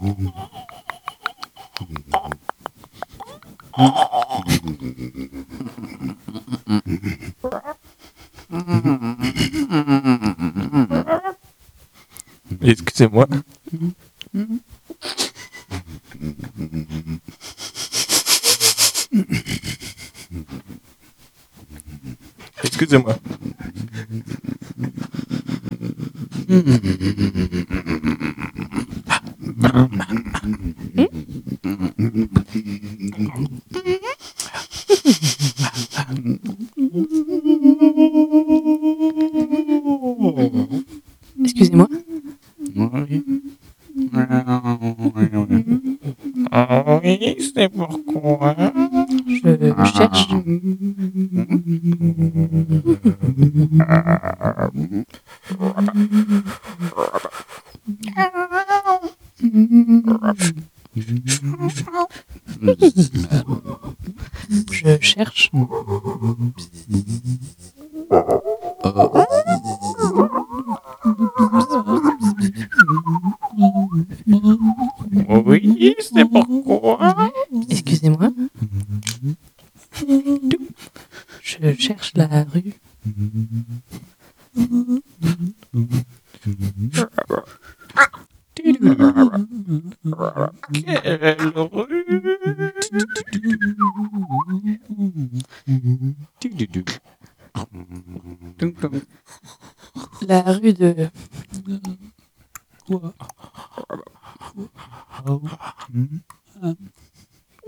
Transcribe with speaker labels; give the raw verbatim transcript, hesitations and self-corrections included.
Speaker 1: Excusez-moi. Excusez-moi.
Speaker 2: Excusez-moi.
Speaker 1: Ah oui, c'est pourquoi.
Speaker 2: Je cherche. Je cherche.
Speaker 1: Oui, c'est pourquoi.
Speaker 2: Excusez-moi. Je cherche la rue.
Speaker 1: Quelle rue.
Speaker 2: La rue de...